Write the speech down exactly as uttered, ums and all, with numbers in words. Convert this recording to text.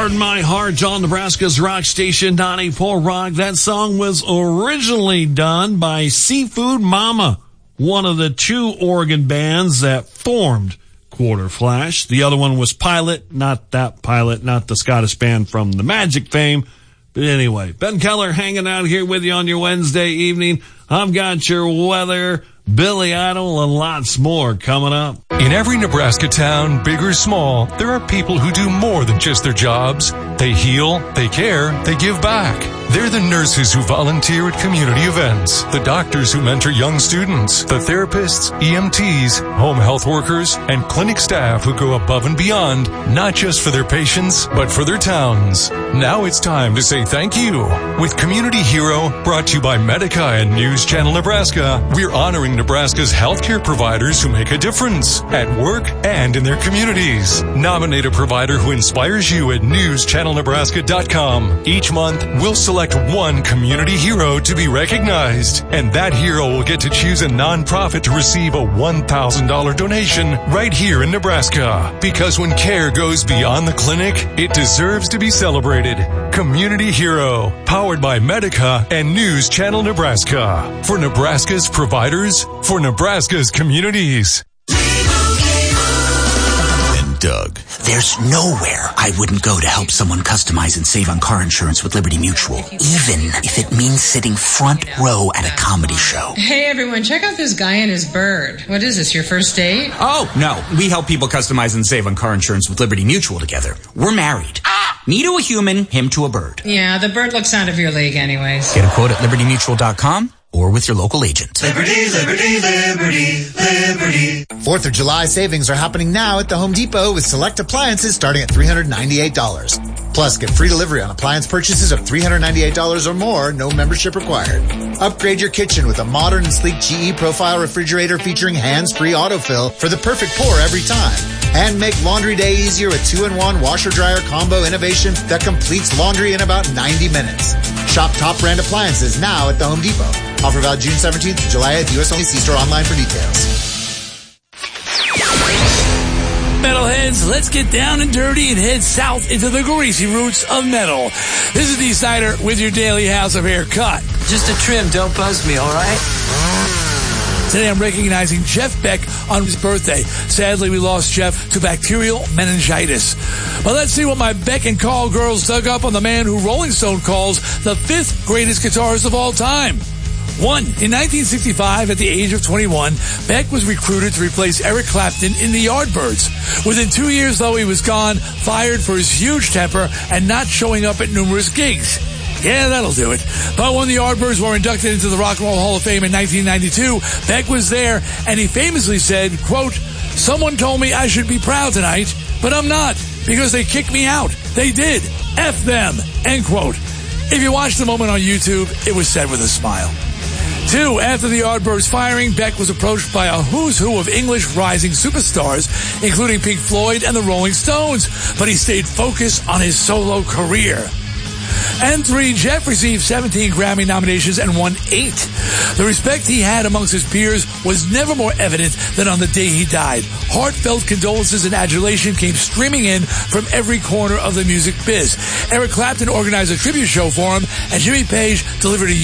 Guard My Heart on Nebraska's rock station ninety-four Rock. That song was originally done by Seafood Mama, one of the two Oregon bands that formed Quarter Flash. The other one was Pilot, not that Pilot, not the Scottish band from the Magic fame. But anyway, Ben Keller hanging out here with you on your Wednesday evening. I've got your weather, Billy Idol, and lots more coming up. In every Nebraska town, big or small, there are people who do more than just their jobs. They heal, they care, they give back. They're the nurses who volunteer at community events, the doctors who mentor young students, the therapists, E M Ts, home health workers, and clinic staff who go above and beyond, not just for their patients, but for their towns. Now it's time to say thank you. With Community Hero, brought to you by Medica and News Channel Nebraska, we're honoring Nebraska's healthcare providers who make a difference at work and in their communities. Nominate a provider who inspires you at news channel nebraska dot com. Each month, we'll select one community hero to be recognized, and that hero will get to choose a nonprofit to receive a one thousand dollars donation right here in Nebraska. Because when care goes beyond the clinic, it deserves to be celebrated. Community Hero, powered by Medica and News Channel Nebraska. For Nebraska's providers, for Nebraska's communities. Doug. There's nowhere I wouldn't go to help someone customize and save on car insurance with Liberty Mutual, even if it means sitting front row at a comedy show. Hey everyone, check out this guy and his bird. What is this, your first date? Oh, no. We help people customize and save on car insurance with Liberty Mutual together. We're married. Me to a human, him to a bird. Yeah, the bird looks out of your league anyways. Get a quote at liberty mutual dot com or with your local agent. Liberty, liberty, liberty, liberty. Fourth of July savings are happening now at the Home Depot with select appliances starting at three hundred ninety-eight dollars. Plus, get free delivery on appliance purchases of three hundred ninety-eight dollars or more, no membership required. Upgrade your kitchen with a modern and sleek G E Profile refrigerator featuring hands-free autofill for the perfect pour every time. And make laundry day easier with two-in-one washer-dryer combo innovation that completes laundry in about ninety minutes. Shop top brand appliances now at the Home Depot. Offer valid June seventeenth to July eighth. U S only. See store online for details. Metalheads, let's get down and dirty and head south into the greasy roots of metal. This is D-Sider with your daily house of haircut. Just a trim, don't buzz me, all right? Today I'm recognizing Jeff Beck on his birthday. Sadly, we lost Jeff to bacterial meningitis. But let's see what my Beck and Carl girls dug up on the man who Rolling Stone calls the fifth greatest guitarist of all time. One, in nineteen sixty-five, at the age of twenty-one, Beck was recruited to replace Eric Clapton in the Yardbirds. Within two years, though, he was gone, fired for his huge temper and not showing up at numerous gigs. Yeah, that'll do it. But when the Yardbirds were inducted into the Rock and Roll Hall of Fame in nineteen ninety-two, Beck was there, and he famously said, quote, "Someone told me I should be proud tonight, but I'm not, because they kicked me out. They did. F them," end quote. If you watch the moment on YouTube, it was said with a smile. Two, after the Yardbirds' firing, Beck was approached by a who's who of English rising superstars, including Pink Floyd and the Rolling Stones, but he stayed focused on his solo career. And three, Jeff received seventeen Grammy nominations and won eight. The respect he had amongst his peers was never more evident than on the day he died. Heartfelt condolences and adulation came streaming in from every corner of the music biz. Eric Clapton organized a tribute show for him, and Jimmy Page delivered a